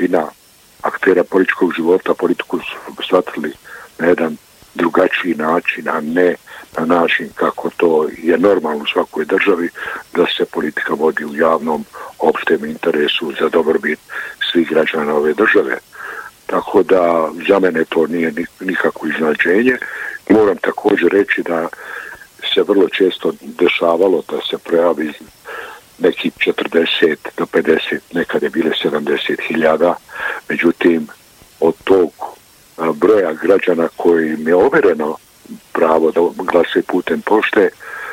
većina aktera političkog života politiku su shvatili na jedan drugačiji način, a ne na način kako to je normalno u svakoj državi, da se politika vodi u javnom opštem interesu za dobrobit svih građana ove države. Tako da za mene to nije nikakvo iznenađenje. Moram također reći da se vrlo često dešavalo da se pojavi neki 40 do 50, nekad je bile 70.000, međutim od tog broja građana kojim je overeno pravo da glase putem pošte,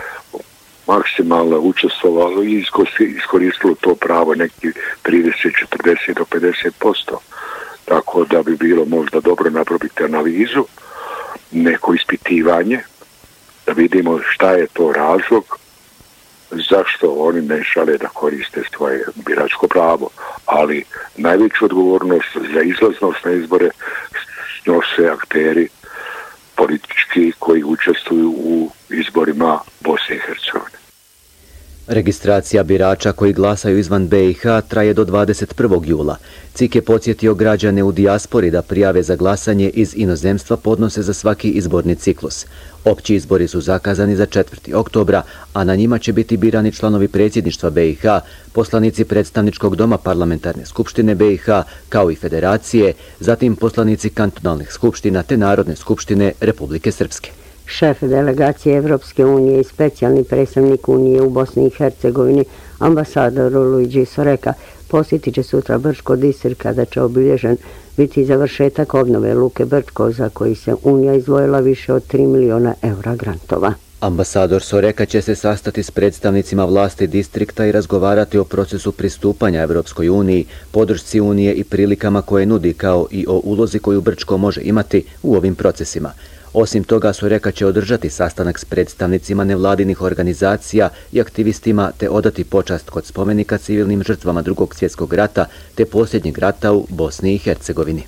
maksimalno učestvovalo i iskoristilo to pravo neki 30, 40 do 50%. Tako da bi bilo možda dobro napraviti analizu, neko ispitivanje, da vidimo šta je to razlog, zašto oni ne žele da koriste svoje biračko pravo, ali najveću odgovornost za izlaznost na izbore snose akteri politički koji učestvuju u izborima Bosne i Hercegovine. Registracija birača koji glasaju izvan BiH traje do 21. jula. CIK je podsjetio građane u dijaspori da prijave za glasanje iz inozemstva podnose za svaki izborni ciklus. Opći izbori su zakazani za 4. oktobra, a na njima će biti birani članovi predsjedništva BiH, poslanici predstavničkog doma parlamentarne skupštine BiH, kao i federacije, zatim poslanici kantonalnih skupština te Narodne skupštine Republike Srpske. Šef delegacije Evropske unije i specijalni predstavnik Unije u Bosni i Hercegovini, ambasador Luigi Soreka, posjetit će sutra Brčko Disir kada će obilježen biti završetak obnove Luke Brčko, za koji se Unija izdvojila više od 3 miliona eura grantova. Ambasador Soreka će se sastati s predstavnicima vlasti distrikta i razgovarati o procesu pristupanja Evropskoj uniji, podršci Unije i prilikama koje nudi, kao i o ulozi koju Brčko može imati u ovim procesima. Osim toga, Soreka će održati sastanak s predstavnicima nevladinih organizacija i aktivistima te odati počast kod spomenika civilnim žrtvama Drugog svjetskog rata te posljednjeg rata u Bosni i Hercegovini.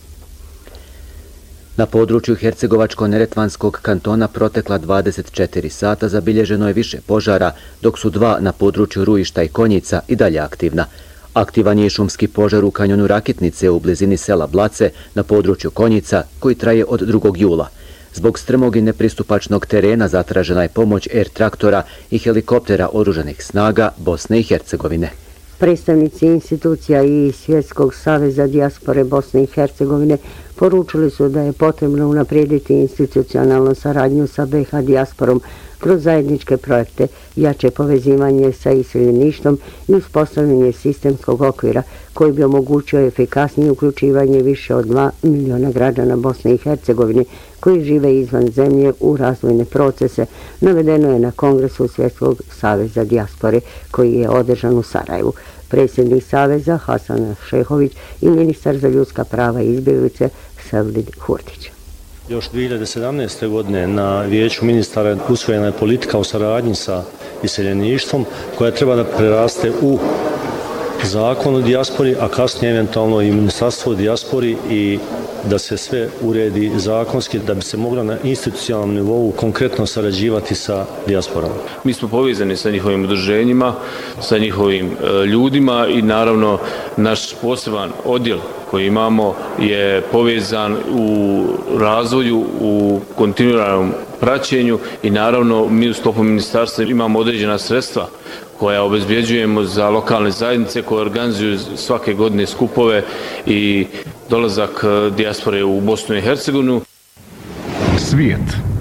Na području Hercegovačko-Neretvanskog kantona protekla 24 sata zabilježeno je više požara, dok su 2 na području Rujišta i Konjica i dalje aktivna. Aktivan je i šumski požar u kanjonu Rakitnice u blizini sela Blace na području Konjica, koji traje od 2. jula. Zbog strmog i nepristupačnog terena zatražena je pomoć air traktora i helikoptera oružanih snaga Bosne i Hercegovine. Predstavnici institucija i Svjetskog saveza dijaspore Bosne i Hercegovine poručili su da je potrebno unaprijediti institucionalnu saradnju sa BiH dijasporom kroz zajedničke projekte, jače povezivanje sa iseljeništvom i uspostavljanje sistemskog okvira koji bi omogućio efikasnije uključivanje više od 2 miliona građana Bosne i Hercegovine koji žive izvan zemlje u razvojne procese, navedeno je na Kongresu Svjetskog saveza dijaspore koji je održan u Sarajevu. Predsjednik Saveza Hasan Šehović i ministar za ljudska prava i izbjeglice Sevlid Hurtić. Još 2017. godine na vijeću ministara usvojena je politika o saradnji sa iseljeništvom koja treba da preraste u zakon o dijaspori, a kasnije eventualno i ministarstvo o dijaspori i da se sve uredi zakonski da bi se moglo na institucionalnom nivou konkretno sarađivati sa dijasporom. Mi smo povezani sa njihovim udruženjima, sa njihovim ljudima i naravno naš poseban odjel koji imamo je povezan u razvoju, u kontinuiranom praćenju i naravno mi u sklopu ministarstva imamo određena sredstva koja obezbjeđujemo za lokalne zajednice koje organizuju svake godine skupove i dolazak dijaspore u Bosnu i Hercegovinu. Svijet.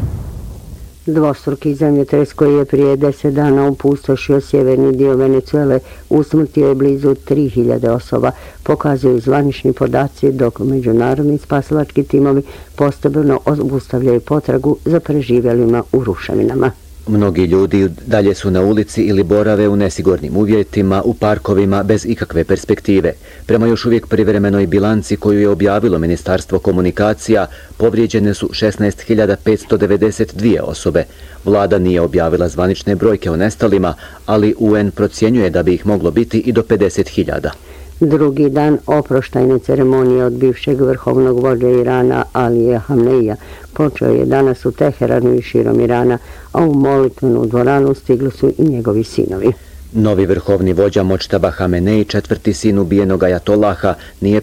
Dvostruki zemljotres koji je prije 10 dana opustošio sjeverni dio Venezuele usmrtio je blizu 3000 osoba, pokazuju zvanični podaci, dok međunarodni spasilački timovi postepeno obustavljaju potragu za preživjelima u ruševinama. Mnogi ljudi dalje su na ulici ili borave u nesigurnim uvjetima, u parkovima bez ikakve perspektive. Prema još uvijek privremenoj bilanci koju je objavilo Ministarstvo komunikacija, povrijeđene su 16.592 osobe. Vlada nije objavila zvanične brojke o nestalima, ali UN procjenjuje da bi ih moglo biti i do 50.000. Drugi dan oproštajne ceremonije od bivšeg vrhovnog vođa Irana Alije Hamneija počeo je danas u Teheranu i širom Irana, a u molitvenu dvoranu stigli su i njegovi sinovi. Novi vrhovni vođa Močtaba Hamenei, 4. sin ubijenog ajatolaha, nije